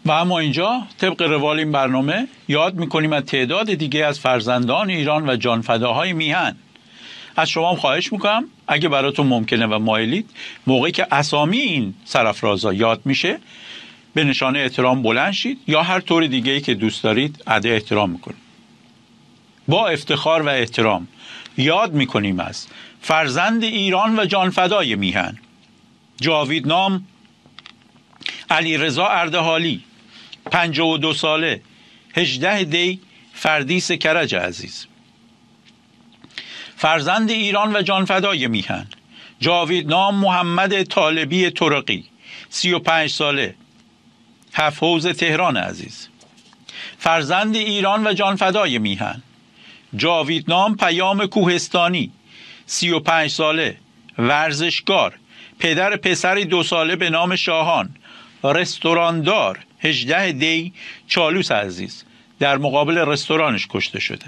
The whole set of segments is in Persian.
و اما اینجا طبق روال این برنامه یاد میکنیم از تعداد دیگه از فرزندان ایران و جانفداهای میهن. از شما هم خواهش میکنم اگه براتون ممکنه و مایلید موقعی که اسامی این سرافرازا یاد میشه به نشانه احترام بلند شید یا هر طور دیگه‌ای که دوست دارید ادا احترام میکنید. با افتخار و احترام یاد میکنیم از فرزند ایران و جانفدای میهن: جاویدنام علیرضا اردهالی، 52 ساله، 18 دی فردیس کرج عزیز. فرزند ایران و جانفدای میهن: جاویدنام محمد طالبی ترقی، 35 ساله، 7 حوض تهران عزیز. فرزند ایران و جانفدای میهن: جاویدنام پیام کوهستانی، 35 ساله، ورزشکار، پدر پسری 2 ساله به نام شاهان، رستوراندار، 18 دی چالوس عزیز. در مقابل رستورانش کشته شده.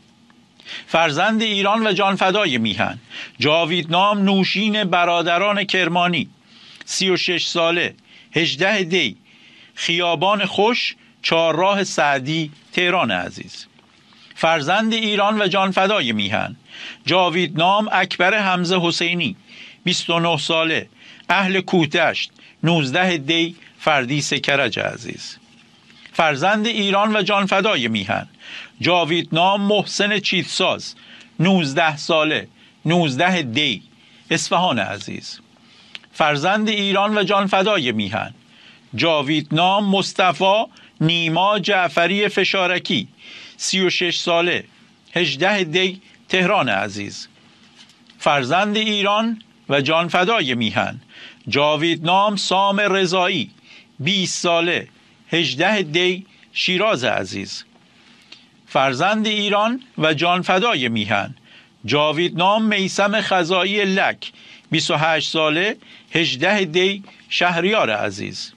فرزند ایران و جانفدای میهن: جاویدنام نوشین برادران کرمانی، 36 ساله، 18 دی خیابان خوش، چهارراه سعدی تهران عزیز. فرزند ایران و جانفدای میهن: جاویدنام اکبر حمزه حسینی، 29 ساله، اهل کوهدشت، 19 دی فردیس کرج عزیز. فرزند ایران و جانفدای میهن: جاویدنام محسن چیتساز، 19 ساله، 19 دی اصفهان عزیز. فرزند ایران و جانفدای میهن: جاویدنام مصطفی نیما جعفری فشارکی، 36 ساله، 18 دی تهران عزیز. فرزند ایران و جانفدای میهن: جاویدنام سام رضایی، 20 ساله، 18 دی شیراز عزیز. فرزند ایران و جانفدای میهن: جاویدنام میثم خزایی لک، 28 ساله، 18 دی شهریار عزیز.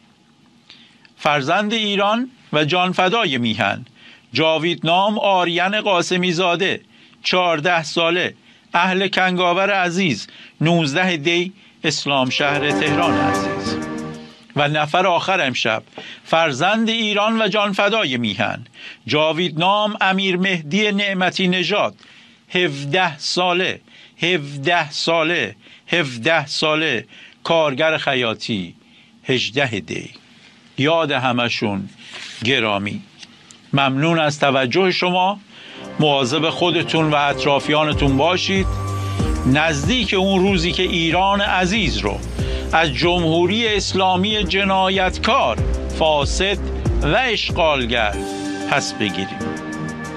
فرزند ایران و جانفدای میهن: جاویدنام آریان قاسمی زاده، 14 ساله، اهل کنگاور عزیز، 19 دی اسلام شهر تهران عزیز. و نفر آخر امشب: فرزند ایران و جانفدای میهن: جاویدنام امیر مهدی نعمتی نژاد، 17 ساله، 17 ساله، 17 ساله، کارگر خیاطی، 18 دی. یاد همشون گرامی. ممنون از توجه شما. مواظب خودتون و اطرافیانتون باشید. نزدیک اون روزی که ایران عزیز رو از جمهوری اسلامی جنایتکار، فاسد و اشغالگر پس بگیریم.